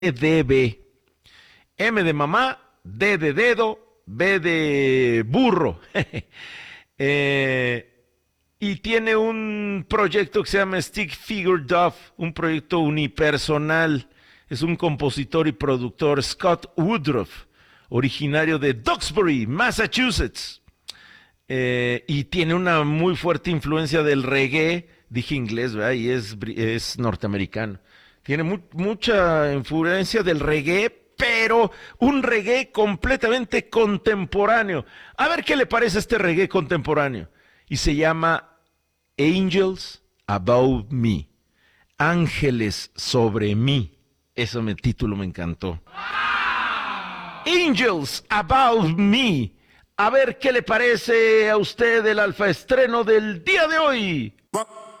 DB. M de mamá, D de dedo, B de burro. Y tiene un proyecto que se llama Stick Figure Dove, un proyecto unipersonal. Es un compositor y productor, Scott Woodruff, originario de Duxbury, Massachusetts. Y tiene una muy fuerte influencia del reggae, dije inglés, ¿verdad? Y es norteamericano. Tiene mucha influencia del reggae, pero un reggae completamente contemporáneo. A ver qué le parece este reggae contemporáneo. Y se llama Angels Above Me. Ángeles sobre mí. Título me encantó. Angels Above Me. A ver qué le parece a usted el alfa estreno del día de hoy.